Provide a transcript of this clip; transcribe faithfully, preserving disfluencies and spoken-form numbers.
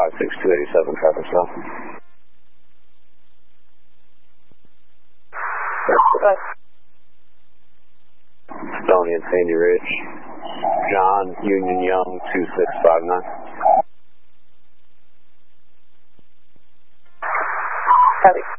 five six two eight seven, traffic stop. Stony and Sandy Ridge. John Union Young two six five nine. Copy.